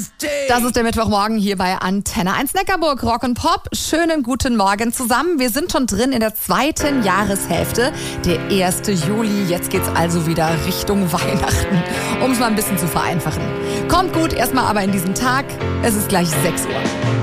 Das ist der Mittwochmorgen hier bei Antenne 1 Neckarburg, Rock und Pop. Schönen guten Morgen zusammen. Wir sind schon drin in der zweiten Jahreshälfte, der 1. Juli. Jetzt geht's also wieder Richtung Weihnachten, um es mal ein bisschen zu vereinfachen. Kommt gut erstmal aber in diesen Tag. Es ist gleich 6 Uhr.